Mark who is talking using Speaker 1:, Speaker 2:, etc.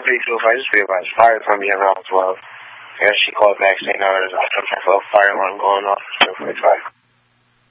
Speaker 1: I just realized fire coming around as well. I guess she called back saying there was some type of fire alarm going off. 245.